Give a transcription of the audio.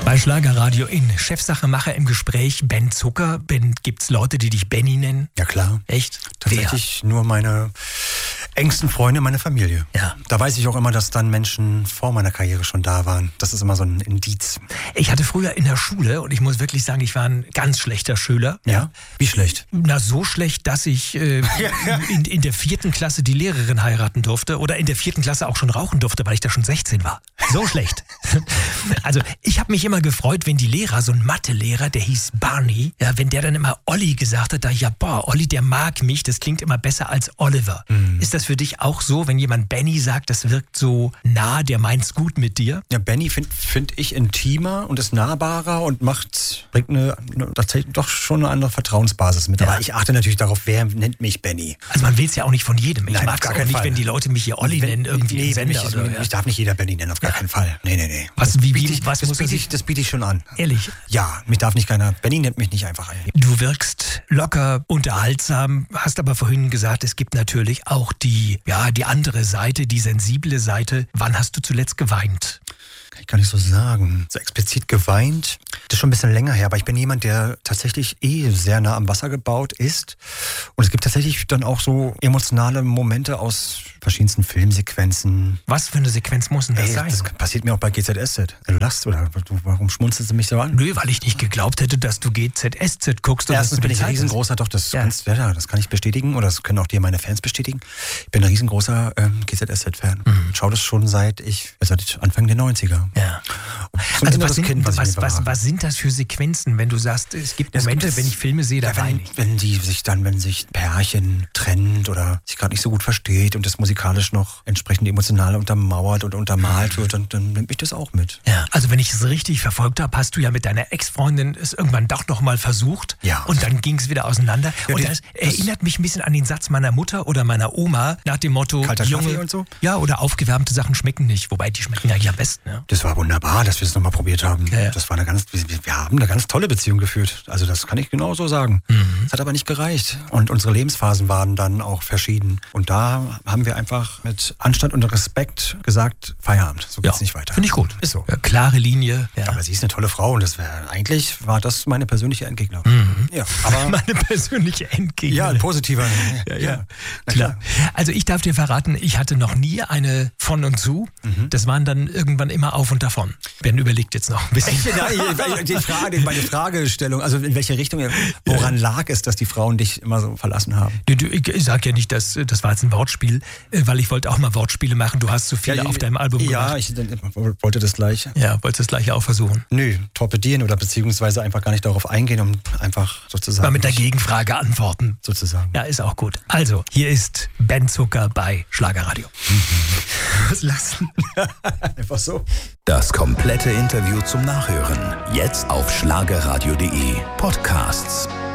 Bei Schlagerradio in Chefsachemacher im Gespräch Ben Zucker. Ben, gibt's Leute, die dich Benny nennen? Ja, klar. Echt? Tatsächlich nur meine engsten Freunde, meine Familie. Ja. Da weiß ich auch immer, dass dann Menschen vor meiner Karriere schon da waren. Das ist immer so ein Indiz. Ich hatte früher in der Schule, und ich muss wirklich sagen, ich war ein ganz schlechter Schüler. Ja? Wie schlecht? Na, so schlecht, dass ich in der 4. Klasse die Lehrerin heiraten durfte oder in der 4. Klasse auch schon rauchen durfte, weil ich da schon 16 war. So schlecht. Also ich habe mich immer gefreut, wenn die Lehrer, so ein Mathelehrer, der hieß Barney, ja, wenn der dann immer Olli gesagt hat, da ich ja, Olli, der mag mich, das klingt immer besser als Oliver. Ist das für dich auch so, wenn jemand Benny sagt, das wirkt so nah, der meint's gut mit dir? Ja, Benny find ich intimer und ist nahbarer und bringt eine tatsächlich doch schon eine andere Vertrauensbasis mit. Ja. Aber ich achte natürlich darauf, wer nennt mich Benny. Also man will's ja auch nicht von jedem. Ich Nein, mag's auf gar auch keinen nicht, Fall. wenn die Leute mich hier Olli nennen, irgendwie im Sender. Mich darf nicht jeder Benny nennen, auf gar keinen Fall. Nee. Was Das biete ich schon an. Ehrlich? Ja, mich darf nicht keiner. Benny nennt mich nicht einfach ein. Du wirkst locker, unterhaltsam, hast aber vorhin gesagt, es gibt natürlich auch die andere Seite, die sensible Seite. Wann hast du zuletzt geweint? Kann ich gar nicht so sagen. So explizit geweint. Das ist schon ein bisschen länger her, aber ich bin jemand, der tatsächlich sehr nah am Wasser gebaut ist. Und es gibt tatsächlich dann auch so emotionale Momente aus verschiedensten Filmsequenzen. Was für eine Sequenz muss denn das sein? Das passiert mir auch bei GZSZ. Du lachst oder warum schmunzelst du mich so an? Nö, weil ich nicht geglaubt hätte, dass du GZSZ guckst. Erstens bin ich ein riesengroßer, das kann ich bestätigen oder das können auch dir meine Fans bestätigen. Ich bin ein riesengroßer GZSZ-Fan. Schau das schon seit Anfang der 90er. Ja. Also was sind das für Sequenzen, wenn du sagst, es gibt Momente, wenn ich Filme sehe, da weine ich. Wenn sich ein Pärchen trennt oder sich gerade nicht so gut versteht und das musikalisch noch entsprechend emotional untermauert oder untermalt wird, dann nimmt mich das auch mit. Ja, also wenn ich es richtig verfolgt habe, hast du ja mit deiner Ex-Freundin es irgendwann doch noch mal versucht. Ja. Und dann ging es wieder auseinander. Ja, und das erinnert mich ein bisschen an den Satz meiner Mutter oder meiner Oma nach dem Motto, kalter Kaffee und so? Ja, oder aufgewärmte Sachen schmecken nicht. Wobei, die schmecken eigentlich am besten. Ja. Das war wunderbar, dass wir es nochmal probiert haben. Ja. Das war wir haben eine ganz tolle Beziehung geführt. Also das kann ich genau so sagen. Es hat aber nicht gereicht. Und unsere Lebensphasen waren dann auch verschieden. Und da haben wir einfach mit Anstand und Respekt gesagt, Feierabend, so geht's nicht weiter. Finde ich gut. Ist so. Ja, klare Linie. Ja. Aber sie ist eine tolle Frau und eigentlich war das meine persönliche Endgegner. Ja, aber meine persönliche Endgegner. Ja, ein positiver. Ja. Klar. Also ich darf dir verraten, ich hatte noch nie eine von und zu. Das waren dann irgendwann immer auf und davon. Ben überlegt jetzt noch ein bisschen. Meine Fragestellung, also in welche Richtung, woran lag es, dass die Frauen dich immer so verlassen haben? Ich sag ja nicht, das war jetzt ein Wortspiel, weil ich wollte auch mal Wortspiele machen. Du hast so viele auf deinem Album gemacht. Ja, ich wollte das Gleiche. Ja, wolltest das Gleiche auch versuchen? Nö, torpedieren oder beziehungsweise einfach gar nicht darauf eingehen, um einfach sozusagen... Mal mit der Gegenfrage antworten. Sozusagen. Ja, ist auch gut. Also, hier ist Ben Zucker bei Schlagerradio. Was lassen? Einfach so. Das komplette Interview zum Nachhören. Jetzt auf schlagerradio.de Podcasts.